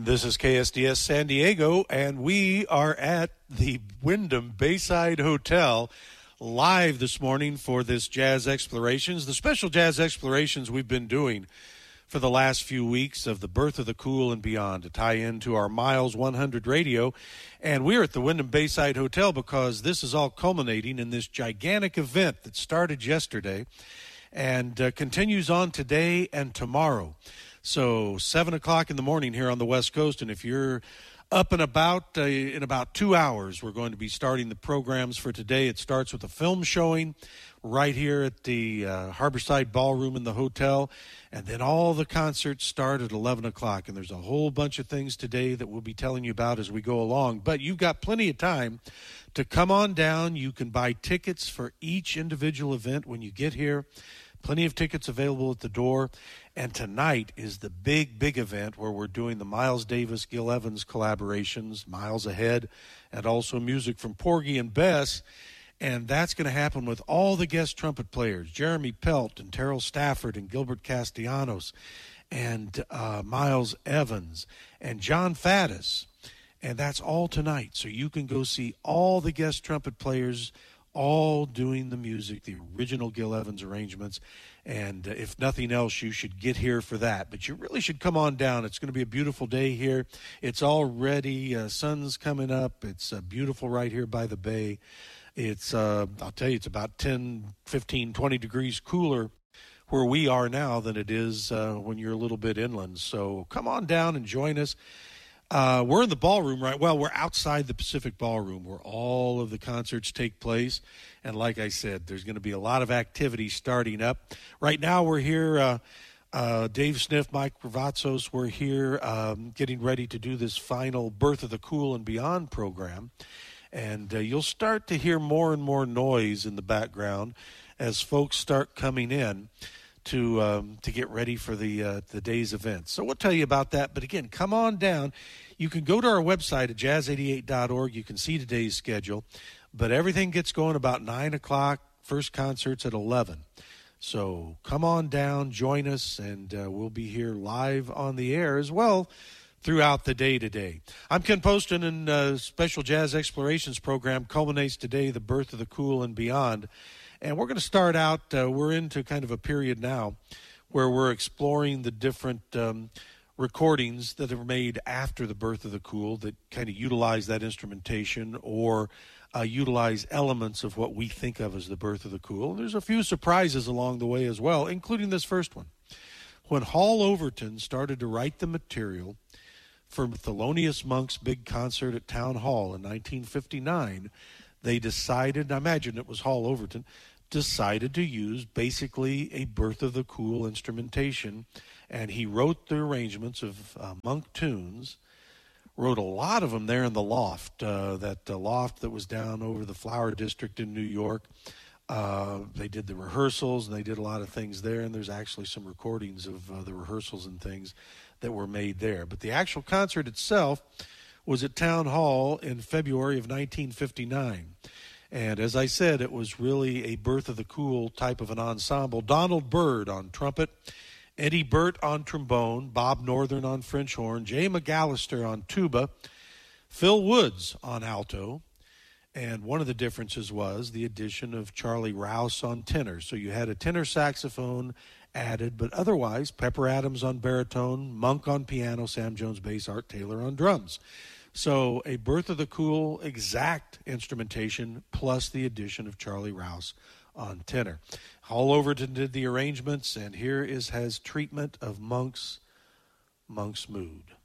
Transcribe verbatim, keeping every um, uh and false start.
This is K S D S San Diego, and we are at the Wyndham Bayside Hotel live this morning for this Jazz Explorations, the special Jazz Explorations we've been doing for the last few weeks of the birth of the cool and beyond to tie into our Miles one hundred radio. And we're at the Wyndham Bayside Hotel because this is all culminating in this gigantic event that started yesterday and uh, continues on today and tomorrow. So seven o'clock in the morning here on the West Coast, and if you're up and about uh, in about two hours, we're going to be starting the programs for today. It starts with a film showing right here at the uh, Harborside Ballroom in the hotel, and then all the concerts start at eleven o'clock, and there's a whole bunch of things today that we'll be telling you about as we go along. But you've got plenty of time to come on down. You can buy tickets for each individual event when you get here. Plenty of tickets available at the door. And tonight is the big, big event where we're doing the Miles Davis, Gil Evans collaborations, Miles Ahead, and also music from Porgy and Bess. And that's going to happen with all the guest trumpet players, Jeremy Pelt and Terrell Stafford and Gilbert Castellanos and uh, Miles Evans and John Faddis. And that's all tonight. So you can go see all the guest trumpet players all doing the music, the original Gil Evans arrangements. And uh, if nothing else, you should get here for that. But you really should come on down. It's going to be a beautiful day here. It's already, uh, sun's coming up. It's uh, beautiful right here by the bay. It's, uh, I'll tell you, it's about ten, fifteen, twenty degrees cooler where we are now than it is uh, when you're a little bit inland. So come on down and join us. Uh, we're in the ballroom, right? Well, we're outside the Pacific Ballroom where all of the concerts take place. And like I said, there's going to be a lot of activity starting up. Right now we're here, uh, uh, Dave Sniff, Mike Ravazos, we're here um, getting ready to do this final Birth of the Cool and Beyond program. And uh, you'll start to hear more and more noise in the background as folks start coming in to um, to get ready for the uh, the day's events. So we'll tell you about that. But again, come on down. You can go to our website at jazz eighty-eight dot org. You can see today's schedule. But everything gets going about nine o'clock. First concert's at eleven. So come on down, join us, and uh, we'll be here live on the air as well throughout the day today. I'm Ken Poston, and uh, Special Jazz Explorations program culminates today, the Birth of the Cool and Beyond. And we're going to start out, uh, we're into kind of a period now where we're exploring the different um, recordings that are made after the Birth of the Cool that kind of utilize that instrumentation or uh, utilize elements of what we think of as the Birth of the Cool. And there's a few surprises along the way as well, including this first one. When Hall Overton started to write the material for Thelonious Monk's big concert at Town Hall in nineteen fifty-nine, they decided, I imagine it was Hall Overton, decided to use basically a Birth of the Cool instrumentation, and he wrote the arrangements of uh, Monk tunes, wrote a lot of them there in the loft, uh, that uh, loft that was down over the Flower District in New York. Uh, they did the rehearsals, and they did a lot of things there, and there's actually some recordings of uh, the rehearsals and things that were made there. But the actual concert itself was at Town Hall in February of nineteen fifty-nine. And as I said, it was really a Birth of the Cool type of an ensemble. Donald Byrd on trumpet, Eddie Burt on trombone, Bob Northern on French horn, Jay McAllister on tuba, Phil Woods on alto, and one of the differences was the addition of Charlie Rouse on tenor. So you had a tenor saxophone added, but otherwise Pepper Adams on baritone, Monk on piano, Sam Jones bass, Art Taylor on drums. So a Birth of the Cool exact instrumentation plus the addition of Charlie Rouse on tenor. Hall Overton did the arrangements, and here is his treatment of Monk's Monk's Mood.